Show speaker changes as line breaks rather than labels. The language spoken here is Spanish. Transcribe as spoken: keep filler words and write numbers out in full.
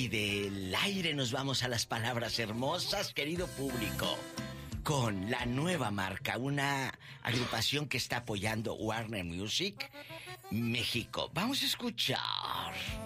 Y del aire nos vamos a las palabras hermosas, querido público, con la nueva marca, una agrupación que está apoyando Warner Music México. Vamos a escuchar